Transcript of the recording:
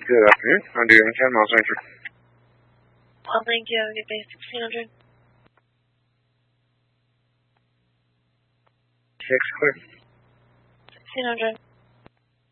Good afternoon. I'm doing 10 miles entry. Well, thank you. Have a good day. 1600. 6 clear. 1600.